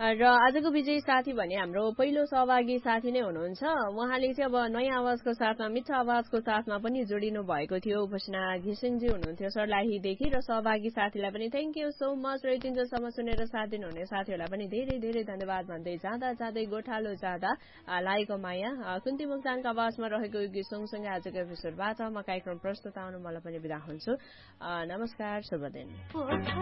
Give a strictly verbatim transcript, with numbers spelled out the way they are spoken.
र आजको विजयी साथी भने हाम्रो पहिलो सहभागी साथी नै हुनुहुन्छ। उहाँले चाहिँ अब नयाँ आवाजको साथमा मिठो आवाजको साथमा पनि जोडिनु भएको थियो। उपासना घिसिङजी हुनुहुन्थ्यो सर्लाहीदेखि र सहभागी साथीलाई पनि थ्याङ्क यू सो मच र यतिन्जेलसम्म सुनेर साथ दिनुहुने साथीहरूलाई पनि धेरै धेरै धन्यवाद भन्दै जाँदा जाँदै गोठालो जाँदा लागेको माया कुन्ती मोक्तानको आवाजमा रहेको यो गीत सँगसँगै आजको एपिसोडबाट म कार्यक्रम प्रस्तुत आउनु मलाई पनि बिदा हुन्छु। नमस्कार, शुभ दिन।